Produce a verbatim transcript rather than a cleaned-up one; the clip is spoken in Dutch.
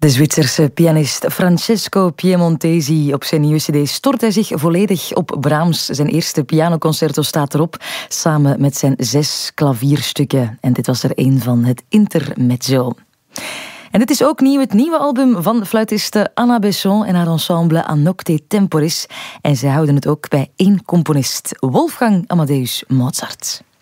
De Zwitserse pianist Francesco Piemontesi. Op zijn nieuwe cd stort hij zich volledig op Brahms. Zijn eerste pianoconcerto staat erop, samen met zijn zes klavierstukken. En dit was er een van, het Intermezzo. En dit is ook nieuw, het nieuwe album van fluitiste Anna Besson en haar ensemble A Nocte Temporis. En zij houden het ook bij één componist, Wolfgang Amadeus Mozart.